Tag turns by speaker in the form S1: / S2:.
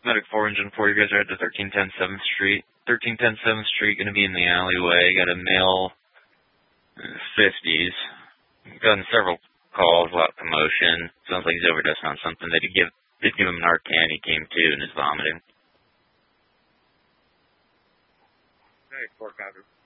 S1: Medic 4, Engine 4, you guys are at the 1310 7th Street. 1310 7th Street, going to be in the alleyway. Got a male in his 50s. Gotten several calls, a lot of commotion. Sounds like he's overdosing on something. They did give him Narcan. He came to and is vomiting.
S2: Medic 4, copy.